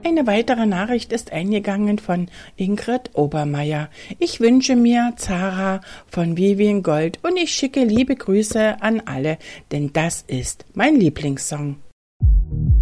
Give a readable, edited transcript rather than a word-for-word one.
Eine weitere Nachricht ist eingegangen von Ingrid Obermeier. Ich wünsche mir Zara von Vivian Gold und ich schicke liebe Grüße an alle, denn das ist mein Lieblingssong.